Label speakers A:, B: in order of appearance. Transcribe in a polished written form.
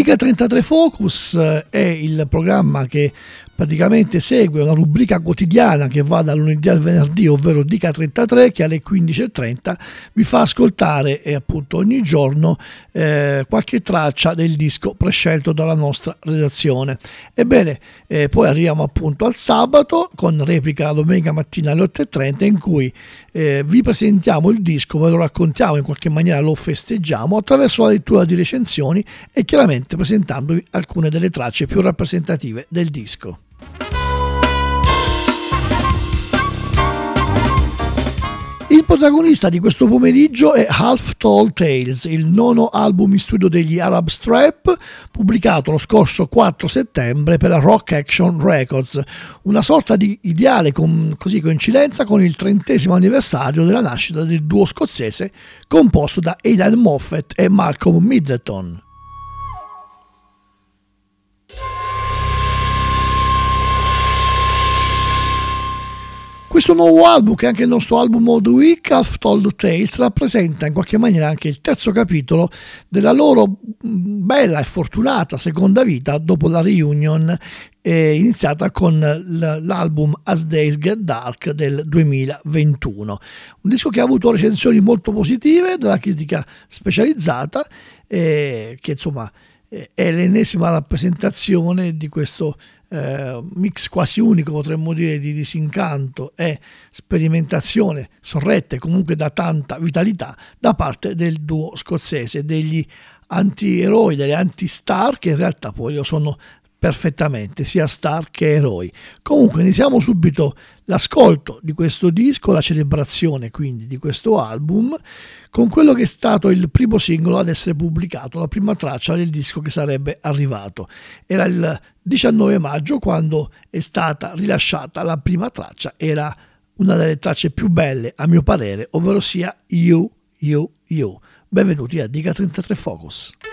A: Diga 33 Focus è il programma che praticamente segue una rubrica quotidiana che va dal lunedì al venerdì, ovvero Dica 33, che alle 15:30 vi fa ascoltare appunto ogni giorno qualche traccia del disco prescelto dalla nostra redazione. Ebbene, poi arriviamo appunto al sabato con replica la domenica mattina alle 8:30, in cui vi presentiamo il disco, ve lo raccontiamo, in qualche maniera lo festeggiamo attraverso la lettura di recensioni e chiaramente presentandovi alcune delle tracce più rappresentative del disco. Il protagonista di questo pomeriggio è Half Tall Tales, il nono album in studio degli Arab Strap, pubblicato lo scorso 4 settembre per la Rock Action Records, una sorta di ideale coincidenza con il 30° anniversario della nascita del duo scozzese composto da Aidan Moffett e Malcolm Middleton. Questo nuovo album, che è anche il nostro album of the week, Half Told Tales, rappresenta in qualche maniera anche il terzo capitolo della loro bella e fortunata seconda vita dopo la reunion iniziata con l'album As Days Get Dark del 2021. Un disco che ha avuto recensioni molto positive dalla critica specializzata, che insomma è l'ennesima rappresentazione di questo mix quasi unico, potremmo dire, di disincanto e sperimentazione sorrette comunque da tanta vitalità da parte del duo scozzese, degli antieroi, delle anti-star, che in realtà poi lo sono perfettamente, sia star che eroi. Comunque iniziamo subito l'ascolto di questo disco, la celebrazione quindi di questo album, con quello che è stato il primo singolo ad essere pubblicato, la prima traccia del disco che sarebbe arrivato. Era il 19 maggio quando è stata rilasciata la prima traccia, era una delle tracce più belle a mio parere, ovvero sia You. Benvenuti a Diga 33 Focus.